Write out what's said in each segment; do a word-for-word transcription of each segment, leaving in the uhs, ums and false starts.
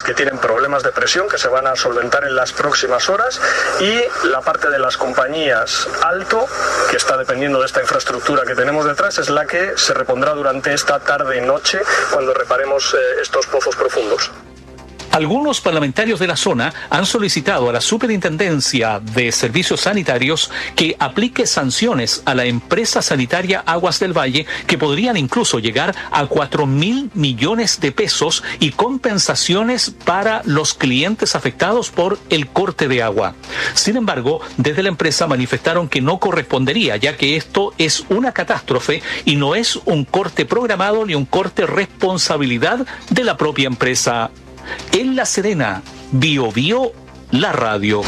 que tienen problemas de presión que se van a solventar en las próximas horas, y la parte de las compañías Alto, que está dependiendo de esta infraestructura que tenemos detrás, es la que se repondrá durante esta tarde-noche cuando reparemos eh, estos pozos profundos. Algunos parlamentarios de la zona han solicitado a la Superintendencia de Servicios Sanitarios que aplique sanciones a la empresa sanitaria Aguas del Valle, que podrían incluso llegar a cuatro mil millones de pesos, y compensaciones para los clientes afectados por el corte de agua. Sin embargo, desde la empresa manifestaron que no correspondería, ya que esto es una catástrofe y no es un corte programado ni un corte responsabilidad de la propia empresa. En La Serena, Bio Bio, la radio.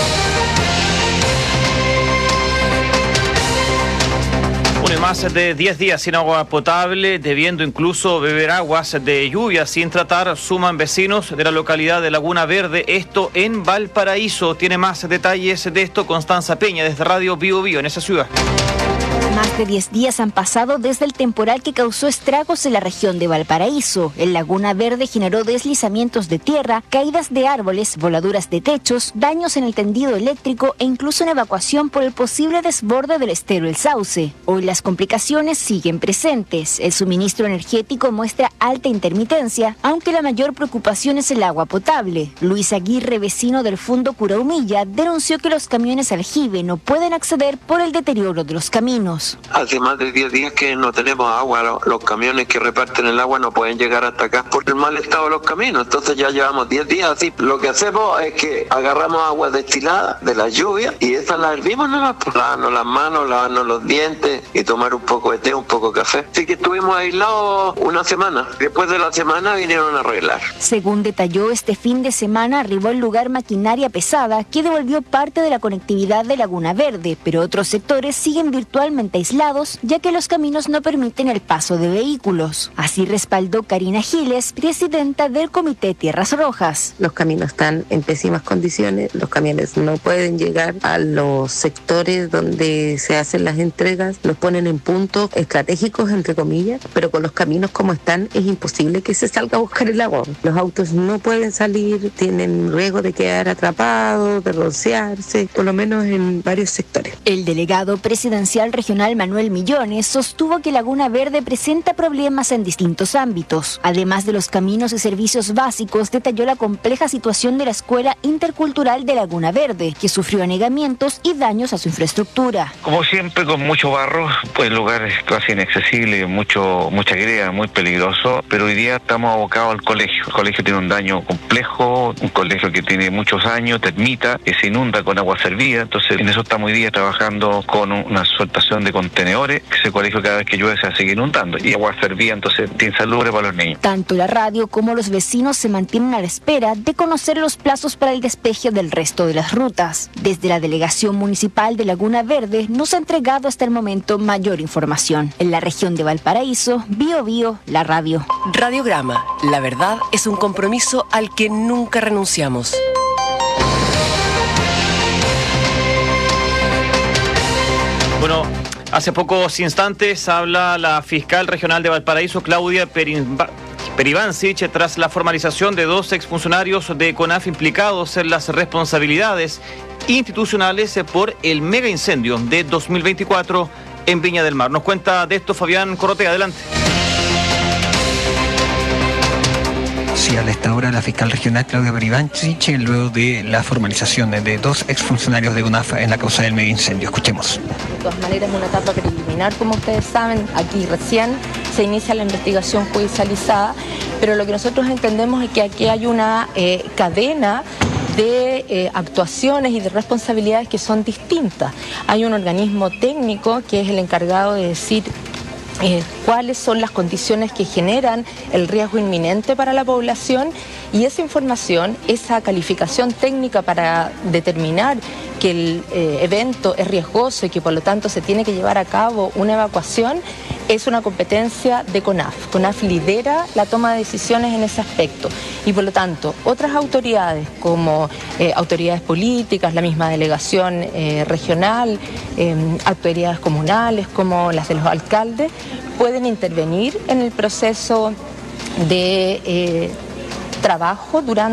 Une más de diez días sin agua potable, debiendo incluso beber aguas de lluvia sin tratar, suman vecinos de la localidad de Laguna Verde, esto en Valparaíso. Tiene más detalles de esto Constanza Peña desde Radio Bio Bio en esa ciudad. Más de diez días han pasado desde el temporal que causó estragos en la región de Valparaíso. En Laguna Verde generó deslizamientos de tierra, caídas de árboles, voladuras de techos, daños en el tendido eléctrico e incluso una evacuación por el posible desborde del estero El Sauce. Hoy las complicaciones siguen presentes. El suministro energético muestra alta intermitencia, aunque la mayor preocupación es el agua potable. Luis Aguirre, vecino del Fundo Curaumilla, denunció que los camiones aljibe no pueden acceder por el deterioro de los caminos. Hace más de diez días que no tenemos agua, los, los camiones que reparten el agua no pueden llegar hasta acá por el mal estado de los caminos, entonces ya llevamos diez días así. Lo que hacemos es que agarramos agua destilada de la lluvia y esa la hervimos nada más, pues, lavarnos las manos, lavarnos los dientes y tomar un poco de té, un poco de café. Así que estuvimos aislados una semana, después de la semana vinieron a arreglar. Según detalló, este fin de semana arribó al lugar maquinaria pesada que devolvió parte de la conectividad de Laguna Verde, pero otros sectores siguen virtualmente aislados, ya que los caminos no permiten el paso de vehículos. Así respaldó Karina Giles, presidenta del Comité Tierras Rojas. Los caminos están en pésimas condiciones, los camiones no pueden llegar a los sectores donde se hacen las entregas, los ponen en puntos estratégicos, entre comillas, pero con los caminos como están es imposible que se salga a buscar el agua. Los autos no pueden salir, tienen riesgo de quedar atrapados, de rociarse, por lo menos en varios sectores. El delegado presidencial regional Manuel Millones sostuvo que Laguna Verde presenta problemas en distintos ámbitos. Además de los caminos y servicios básicos, detalló la compleja situación de la Escuela Intercultural de Laguna Verde, que sufrió anegamientos y daños a su infraestructura. Como siempre, con mucho barro, pues el lugar es casi inaccesible, mucho, mucha greda, muy peligroso, pero hoy día estamos abocados al colegio. El colegio tiene un daño complejo, un colegio que tiene muchos años, termita, que se inunda con agua servida, entonces en eso estamos hoy día trabajando con una soltación de contenedores, que ese colegio cada vez que llueve se sigue inundando, y agua servida, entonces insalubre para los niños. Tanto la radio como los vecinos se mantienen a la espera de conocer los plazos para el despeje del resto de las rutas. Desde la Delegación Municipal de Laguna Verde no se ha entregado hasta el momento mayor información. En la región de Valparaíso, Bio Bio, la radio. Radiograma, la verdad es un compromiso al que nunca renunciamos. Bueno, hace pocos instantes habla la fiscal regional de Valparaíso, Claudia Perimba. Peribancic, tras la formalización de dos exfuncionarios de CONAF implicados en las responsabilidades institucionales por el mega incendio de dos mil veinticuatro en Viña del Mar. Nos cuenta de esto Fabián Corrotea, adelante. Sí, a esta hora la fiscal regional Claudia Peribancic, luego de la formalización de dos exfuncionarios de CONAF en la causa del mega incendio. Escuchemos. De todas maneras, es una etapa preliminar, como ustedes saben, aquí recién se inicia la investigación judicializada, pero lo que nosotros entendemos es que aquí hay una eh, cadena de eh, actuaciones y de responsabilidades que son distintas. Hay un organismo técnico que es el encargado de decir Eh, cuáles son las condiciones que generan el riesgo inminente para la población, y esa información, esa calificación técnica para determinar que el eh, evento es riesgoso y que por lo tanto se tiene que llevar a cabo una evacuación, es una competencia de CONAF. CONAF lidera la toma de decisiones en ese aspecto y por lo tanto otras autoridades como eh, autoridades políticas, la misma delegación eh, regional, eh, autoridades comunales como las de los alcaldes, pueden intervenir en el proceso de eh, trabajo durante